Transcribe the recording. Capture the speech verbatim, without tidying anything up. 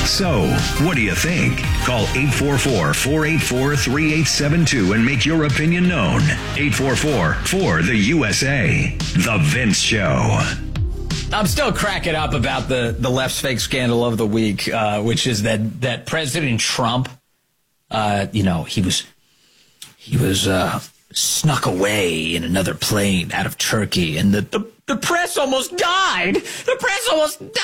So, what do you think? Call eight four four, four eight four, three eight seven two and make your opinion known. eight four four, four, the U S A. The Vince Show. I'm still cracking up about the, the left's fake scandal of the week, uh, which is that, that President Trump, uh, you know, he was, he was, uh, snuck away in another plane out of Turkey, and the, the, the press almost died. The press almost died.